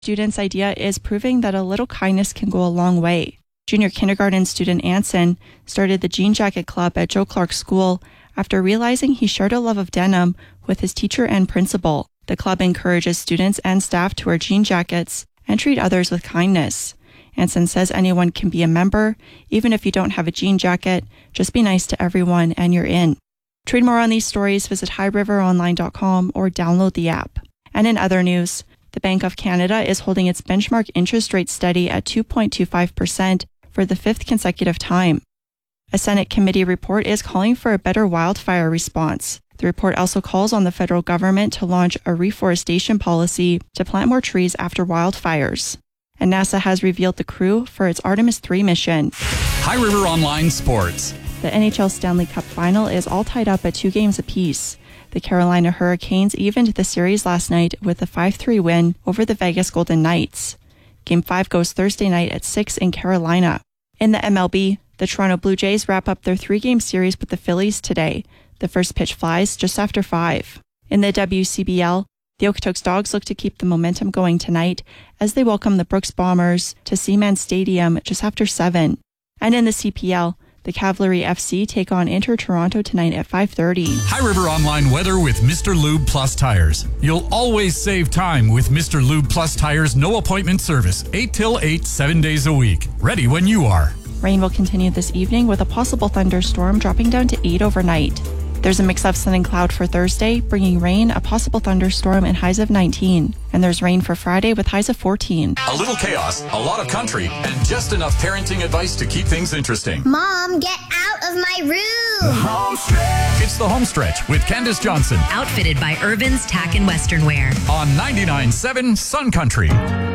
Students' idea is proving that a little kindness can go a long way. Junior kindergarten student Anson started the Jean Jacket Club at Joe Clark School after realizing he shared a love of denim with his teacher and principal. The club encourages students and staff to wear jean jackets and treat others with kindness. Anson says anyone can be a member, even if you don't have a jean jacket. Just be nice to everyone and you're in. To read more on these stories, visit highriveronline.com or download the app. And in other news, the Bank of Canada is holding its benchmark interest rate steady at 2.25% for the fifth consecutive time. A Senate committee report is calling for a better wildfire response. The report also calls on the federal government to launch a reforestation policy to plant more trees after wildfires. And NASA has revealed the crew for its Artemis 3 mission. High River Online Sports. The NHL Stanley Cup final is all tied up at 2 games apiece. The Carolina Hurricanes evened the series last night with a 5-3 win over the Vegas Golden Knights. Game 5 goes Thursday night at 6 in Carolina. In the MLB, the Toronto Blue Jays wrap up their 3-game series with the Phillies today. The first pitch flies just after 5. In the WCBL, the Okotoks Dogs look to keep the momentum going tonight as they welcome the Brooks Bombers to Seaman Stadium just after 7. And in the CPL, the Cavalry FC take on Inter Toronto tonight at 5:30. High River Online weather with Mr. Lube Plus Tires. You'll always save time with Mr. Lube Plus Tires no appointment service, 8 till 8, 7 days a week. Ready when you are. Rain will continue this evening with a possible thunderstorm dropping down to 8 overnight. There's a mix of sun and cloud for Thursday, bringing rain, a possible thunderstorm, and highs of 19. And there's rain for Friday with highs of 14. A little chaos, a lot of country, and just enough parenting advice to keep things interesting. Mom, get out of my room! It's the Home Stretch with Candace Johnson. Outfitted by Irvin's Tack and Western Wear. On 99.7 Sun Country.